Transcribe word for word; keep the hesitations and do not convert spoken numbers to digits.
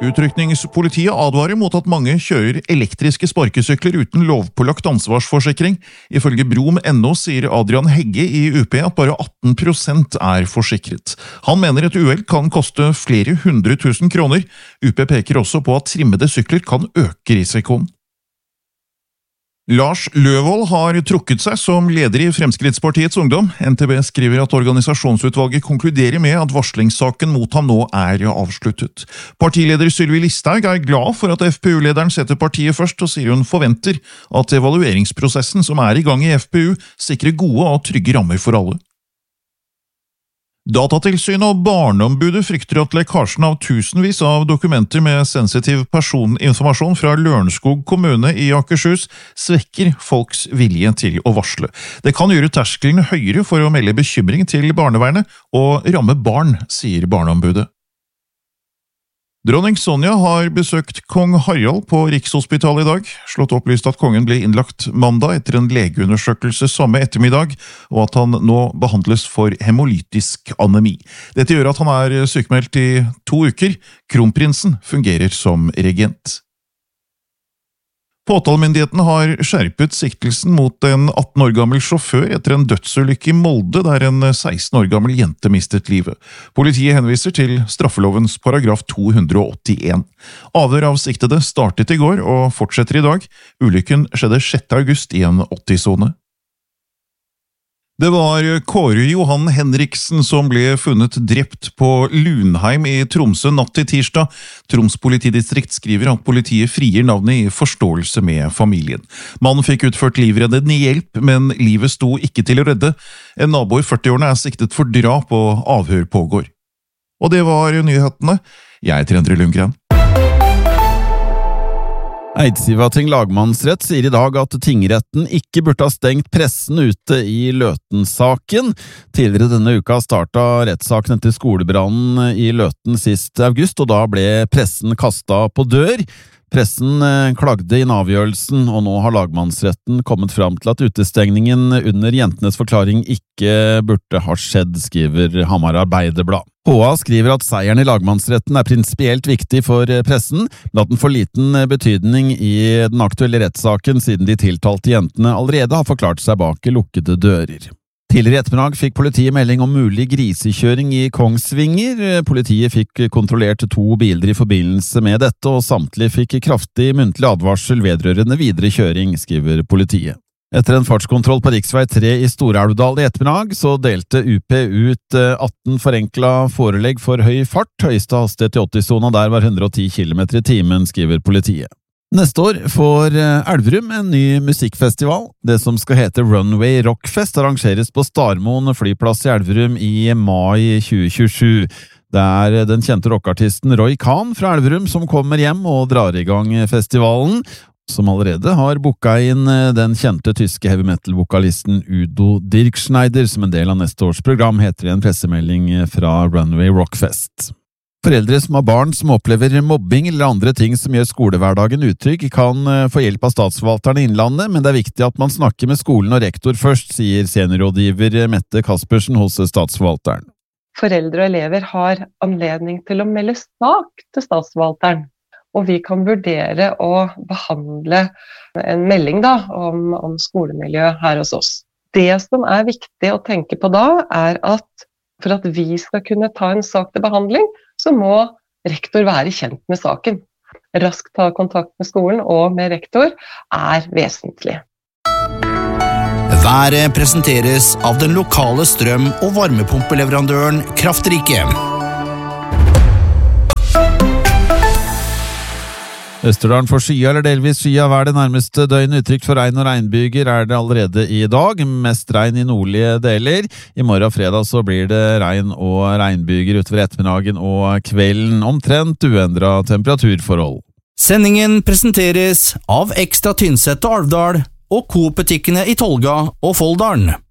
Utrykningspolitiet advarer mot at mange kjører elektriske sparkesykler uten lovpålagt ansvarsforsikring. Ifølge Brom punktum no sier Adrian Hegge i U P at bare atten prosent er forsikret. Han mener et uhell kan koste flere hundre tusen kroner. U P peker også på at trimmede sykler kan øke risikoen. Lars Løvold har trukket seg som leder i Fremskrittspartiets Ungdom. N T B skriver at organisasjonsutvalget konkluderer med at varslingssaken mot ham nå er avsluttet. Partileder Sylvi Listhaug er glad for at F P U-lederen setter partiet først, og sier hun forventer at evalueringsprosessen som er i gang i F P U sikrer gode og trygge rammer for alle. Datatilsynet og Barneombudet frykter at lekkasjen av tusenvis av dokumenter med sensitiv personinformasjon fra Lørenskog kommune i Akershus svekker folks vilje til å varsle. Det kan gjøre terskelen høyere for å melde bekymring til barnevernet og ramme barn, sier Barneombudet. Dronning Sonja har besøkt kong Harald på Rikshospitalet i dag. Slått opplyst at kongen ble innlagt mandag etter en legeundersøkelse samme ettermiddag, og at han nå behandles for hemolytisk anemi. Dette gjør at han er sykemeldt i to uker. Kronprinsen fungerer som regent. Påtalemyndigheten har skjerpet siktelsen mot en atten år gammel sjåfør etter en dødsulykke i Molde, der en seksten år gammel jente mistet livet. Politiet henviser til straffelovens paragraf to hundre åttien. Avhør av siktede startet i går og fortsetter i dag. Ulykken skjedde sjette august i en åtti-sone. Det var Kåre Johan Henriksen som ble funnet drept på Lunheim i Tromsø natt til tirsdag. Troms politidistrikt skriver at politiet frier navnet i forståelse med familien. Mannen fikk utført livreddende hjelp, men livet sto ikke til å redde. En nabo i førti-årene er siktet for drap og avhør pågår. Og det var nyhetene. Jeg heter Endre Lundgren. Eidsivating lagmannsrett sier i dag at tingretten ikke burde ha stengt pressen ute i Løten-saken. Tidligere denne uka startet rettssaken etter skolebrannen i Løten sist august, og da ble pressen kastet på dør. Pressen klagde inn avgjørelsen, og nå har lagmannsretten kommet fram til at utestengningen under jentenes forklaring ikke burde ha skjedd, skriver Hamar Arbeiderblad. H A skriver at seieren i lagmannsretten er prinsipielt viktig for pressen, men at den får liten betydning i den aktuelle rettssaken siden de tiltalte jentene allerede har forklart seg bak lukkede dører. Tidligere i ettermiddag fikk politiet melding om mulig grisekjøring i Kongsvinger. Politiet fikk kontrollert to biler i forbindelse med dette, og samtlige fikk kraftig muntlig advarsel vedrørende videre kjøring, skriver politiet. Etter en fartskontroll på riksvei tre i Stor-Elvdal i ettermiddag, så delte U P ut atten forenkla forelegg for høy fart. Høyeste hastighet i åtti-sona der var hundre og ti kilometer i timen, skriver politiet. Neste år får Elverum en ny musikkfestival. Det som skal hete Runway Rockfest arrangeres på Starmoen flyplass i Elverum i mai tjue tjuesju. Det er den kjente rockartisten Roy Khan fra Elverum som kommer hjem og drar i gang festivalen, som allerede har booka inn den kjente tyske heavy metal-vokalisten Udo Dirkschneider som en del av neste års program, heter det en pressemelding fra Runway Rockfest. Foreldre som har barn som opplever mobbing eller andre ting som gjør skolehverdagen utrygg, kan få hjelp av statsforvalteren i Innlandet, men det er viktig at man snakker med skolen og rektor først, sier seniorrådgiver Mette Kaspersen hos statsforvalteren. Foreldre og elever har anledning til å melde sak til statsforvalteren, og vi kan vurdere å behandle en melding da, om, om skolemiljø her hos oss. Det som er viktig å tenke på da, er at for at vi skal kunne ta en sak til behandling, så må rektor være kjent med saken. Raskt ta kontakt med skolen og med rektor er vesentlig. Været presenteres av den lokale strøm- og varmepumpeleverandøren Kraftrike. Østerdalen får skya eller delvis skya hver det nærmeste døgn. Utrygt for regn og regnbyger er det allerede i dag. Mest regn i nordlige deler. I morgen og fredag så blir det regn og regnbyger utover ettermiddagen og kvelden. Omtrent uendret temperaturforhold. Sendingen presenteres av Ekstra Tynset og Alvdal og Coop-butikkene i Tolga og Folldalen.